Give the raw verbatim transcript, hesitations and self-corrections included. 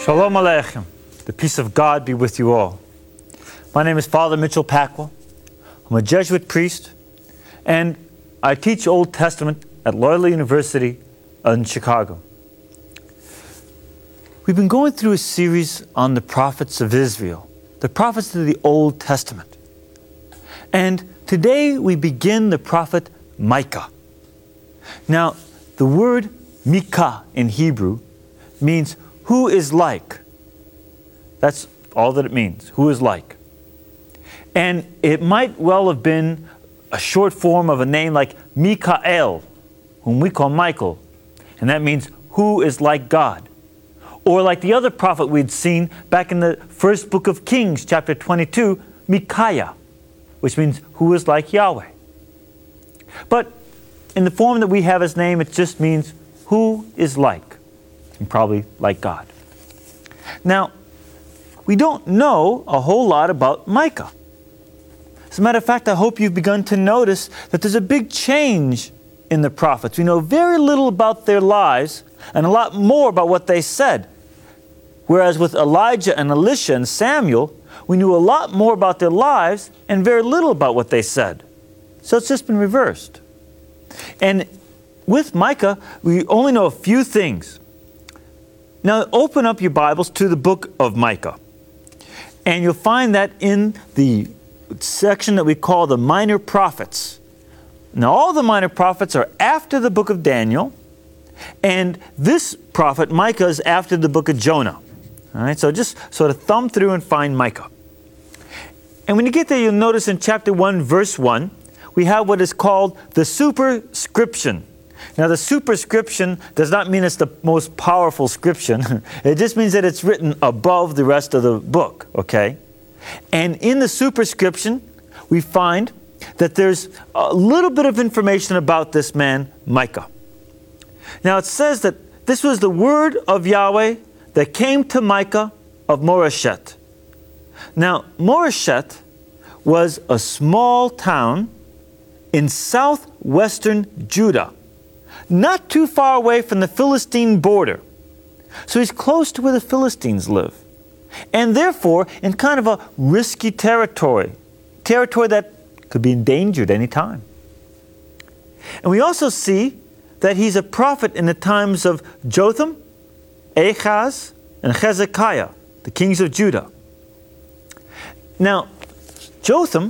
Shalom Aleichem. The peace of God be with you all. My name is Father Mitchell Packwell. I'm a Jesuit priest, and I teach Old Testament at Loyola University in Chicago. We've been going through a series on the prophets of Israel, the prophets of the Old Testament. And today we begin the prophet Micah. Now, the word Micah in Hebrew means who is like. That's all that it means, who is like. And it might well have been a short form of a name like Mikael, whom we call Michael. And that means who is like God. Or like the other prophet we'd seen back in the first book of Kings, chapter twenty-two, Micaiah, which means who is like Yahweh. But in the form that we have his name, it just means who is like, and probably like God. Now, we don't know a whole lot about Micah. As a matter of fact, I hope you've begun to notice that there's a big change in the prophets. We know very little about their lives and a lot more about what they said. Whereas with Elijah and Elisha and Samuel, we knew a lot more about their lives and very little about what they said. So it's just been reversed. And with Micah, we only know a few things. Now open up your Bibles to the book of Micah. And you'll find that in the section that we call the minor prophets. Now all the minor prophets are after the book of Daniel, and this prophet, Micah, is after the book of Jonah. All right, so just sort of thumb through and find Micah. And when you get there, you'll notice in chapter one, verse one, we have what is called the superscription. Now the superscription does not mean it's the most powerful scription. It just means that it's written above the rest of the book, okay? And in the superscription, we find that there's a little bit of information about this man, Micah. Now it says that this was the word of Yahweh that came to Micah of Moreshet. Now, Moreshet was a small town in southwestern Judah, not too far away from the Philistine border. So he's close to where the Philistines live. And therefore, in kind of a risky territory, territory that could be endangered any time. And we also see that he's a prophet in the times of Jotham, Ahaz, and Hezekiah, the kings of Judah. Now, Jotham